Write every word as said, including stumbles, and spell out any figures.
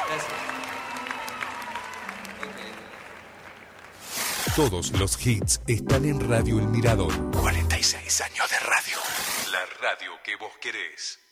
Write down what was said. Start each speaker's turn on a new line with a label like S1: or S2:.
S1: Gracias.
S2: Todos los hits están en Radio El Mirador. cuarenta y seis años de radio. La radio que vos querés.